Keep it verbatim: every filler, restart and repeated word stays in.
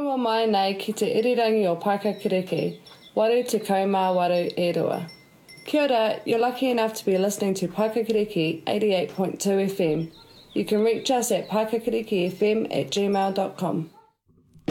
Whanua mai nei ki te irirangi o Paikakiriki, waru te kaumā waru e rua. Kia ora, you're lucky enough to be listening to Paikakiriki eighty-eight point two F M. You can reach us at paikakirikifm at gmail dot com.